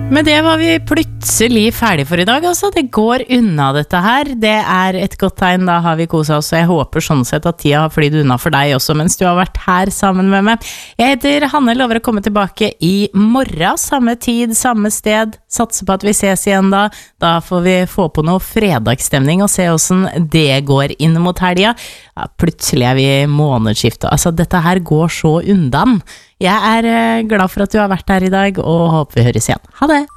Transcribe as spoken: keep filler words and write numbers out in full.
Men det var vi plutselig ferdig for i dag, altså. Det går unna dette her. Det er et godt tegn, da har vi koset oss, og jeg håper sånn sett at tida har flydd unna for deg også, mens du har vært her sammen med meg. Jeg heter Hanne, lover å komme tilbake i morgen, samme tid, samme sted. Satser på at vi ses igjen da. Da får vi få på noe fredagsstemning og se hvordan det går inn mot helga. Ja, plutselig er vi i månedsskiftet. Altså, dette her går så undan. Jeg er glad for at du har vært her i dag, og håper vi høres igjen. Ha det!